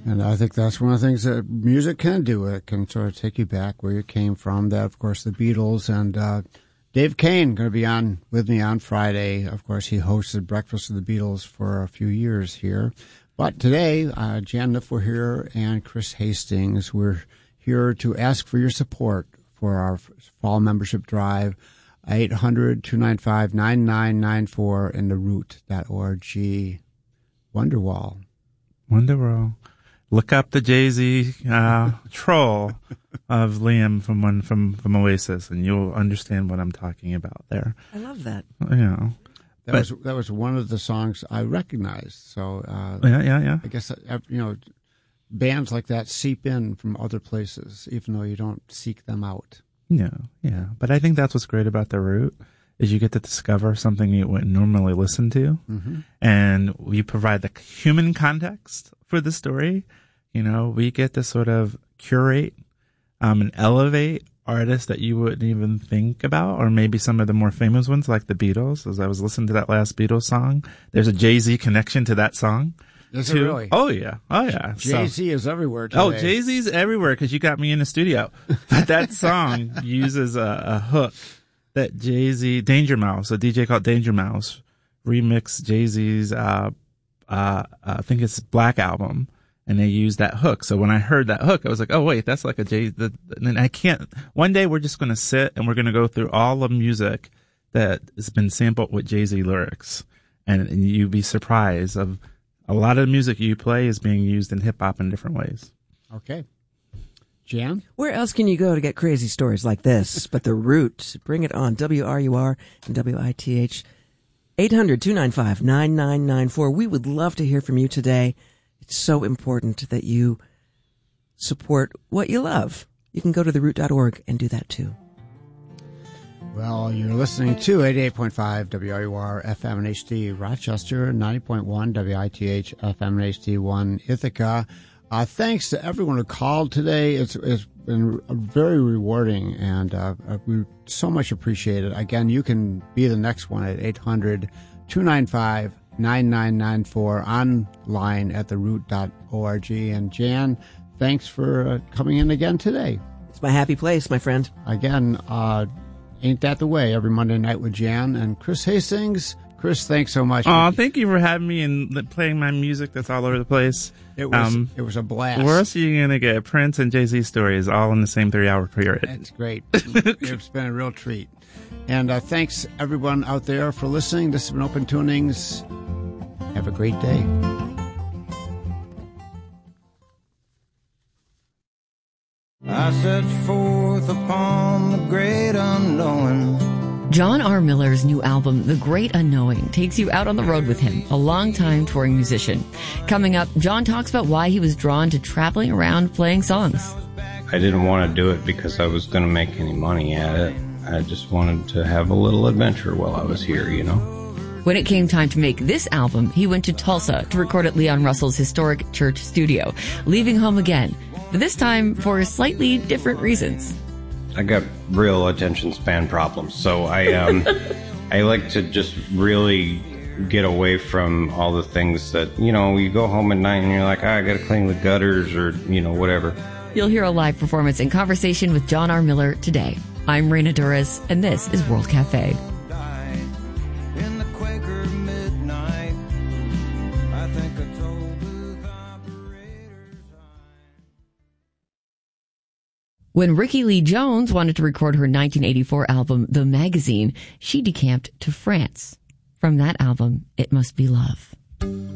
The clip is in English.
And I think that's one of the things that music can do. It can sort of take you back where you came from. That, of course, the Beatles. And Dave Kane going to be on with me on Friday. Of course, he hosted Breakfast with the Beatles for a few years here. But today, Jan Niffler here and Chris Hastings, we're here to ask for your support for our fall membership drive, 800-295-9994 in theroot.org. Wonderwall. Look up the Jay-Z troll of Liam from Oasis, and you'll understand what I'm talking about there. I love that. You know, that was one of the songs I recognized. So yeah. I guess bands like that seep in from other places, even though you don't seek them out. Yeah. But I think that's what's great about The Root is you get to discover something you wouldn't normally listen to, and we provide the human context for the story. You know, we get to sort of curate and elevate artists that you wouldn't even think about, or maybe some of the more famous ones like the Beatles. As I was listening to that last Beatles song, there's a Jay-Z connection to that song. Is it really? Oh, yeah. Jay-Z is everywhere today. Oh, Jay-Z's everywhere because you got me in the studio. But that song uses a hook that Jay-Z, Danger Mouse, a DJ called Danger Mouse, remixed Jay-Z's, I think it's Black Album, and they used that hook. So when I heard that hook, I was like, oh, wait, that's like a and I can't, one day we're just going to sit and we're going to go through all the music that has been sampled with Jay-Z lyrics. And you'd be surprised of a lot of the music you play is being used in hip-hop in different ways. Okay. Jan? Where else can you go to get crazy stories like this? But The Root. Bring it on. WRUR and WITH. 800-295-9994. We would love to hear from you today. It's so important that you support what you love. You can go to theroot.org and do that too. Well, you're listening to 88.5 WRUR FM and HD Rochester, 90.1 WITH FM and HD1 Ithaca. Thanks to everyone who called today. It's been very rewarding, and we so much appreciate it. Again, you can be the next one at 800-295-9994 online at theroot.org. And Jan, thanks for coming in again today. It's my happy place, my friend. Again, Ain't That the Way every Monday night with Jan and Chris Hastings. Chris, thanks so much. Oh, thank you for having me and playing my music that's all over the place. It was a blast. Where else are you going to get Prince and Jay-Z stories all in the same 3-hour period? That's great. It's been a real treat. And thanks, everyone out there, for listening. This has been Open Tunings. Have a great day. I set forth upon the great unknown. John R. Miller's new album, The Great Unknowing, takes you out on the road with him, a longtime touring musician. Coming up, John talks about why he was drawn to traveling around playing songs. I didn't want to do it because I was going to make any money at it. I just wanted to have a little adventure while I was here, you know. When it came time to make this album, he went to Tulsa to record at Leon Russell's historic church studio, leaving home again, but this time for slightly different reasons. I got real attention span problems, so I like to just really get away from all the things that, you know, you go home at night and you're like, I got to clean the gutters or, you know, whatever. You'll hear a live performance and conversation with John R. Miller today. I'm Raina Duras, and this is World Cafe. When Rickie Lee Jones wanted to record her 1984 album, The Magazine, she decamped to France. From that album, It Must Be Love.